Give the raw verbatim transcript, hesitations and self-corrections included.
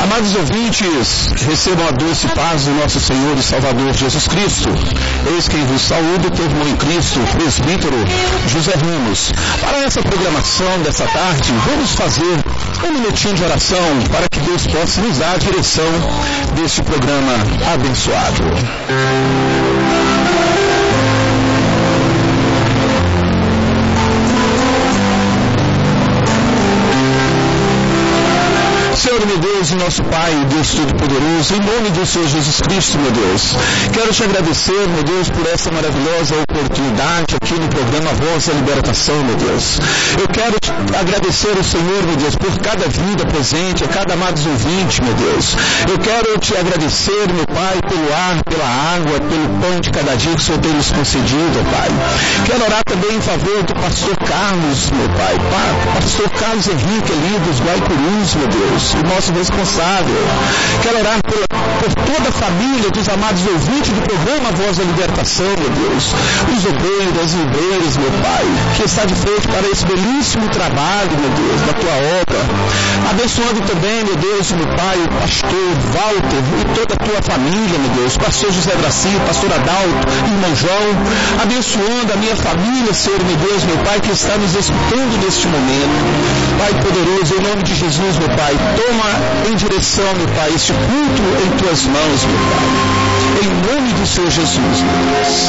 Amados ouvintes, recebam a doce paz do nosso Senhor e Salvador Jesus Cristo. Eis quem vos saúda, teu irmão em Cristo, o presbítero José Ramos. Para essa programação dessa tarde, vamos fazer um minutinho de oração para que Deus possa nos dar a direção deste programa abençoado. Senhor, meu Deus, e nosso Pai, Deus Todo-Poderoso, em nome do Senhor Jesus Cristo, meu Deus, quero te agradecer, meu Deus, por essa maravilhosa oportunidade aqui no programa Voz da Libertação, meu Deus. Eu quero te agradecer ao Senhor, meu Deus, por cada vida presente, a cada amados ouvinte, meu Deus. Eu quero te agradecer, meu Pai, pelo ar, pela água, pelo pão de cada dia que o Senhor tem nos concedido, Pai. Quero orar também em favor do pastor Carlos, meu Pai, pastor Carlos Henrique, ali dos Guaicurus, meu Deus, o nosso responsável. Quero orar por, por toda a família dos amados ouvintes do programa Voz da Libertação, meu Deus. Os obreiros, as obreiras, meu Pai, que está de frente para esse belíssimo trabalho, meu Deus, da tua obra. Abençoando também, meu Deus, meu Pai, o pastor Walter e toda a tua família, meu Deus. Pastor José Bracinho, pastor Adalto, irmão João. Abençoando a minha família, Senhor, meu Deus, meu Pai, que está nos escutando neste momento. Pai poderoso, em nome de Jesus, meu Pai, toma em direção, meu Pai, este culto em tuas mãos, meu Pai. Em nome do Senhor Jesus, meu Deus.